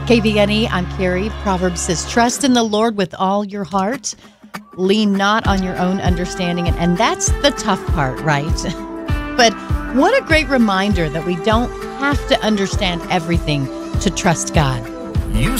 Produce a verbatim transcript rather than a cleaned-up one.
K V N E, I'm Carrie. Proverbs says, trust in the Lord with all your heart. Lean not on your own understanding. And, and that's the tough part, right? But what a great reminder that we don't have to understand everything to trust God. You